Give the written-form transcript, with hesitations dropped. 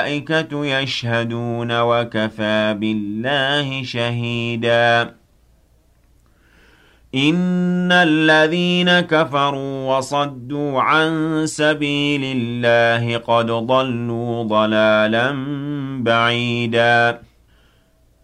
الملائكة يشهدون وكفى بالله شهيدا إن الذين كفروا وصدوا عن سبيل الله قد ضلوا ضلالا بعيدا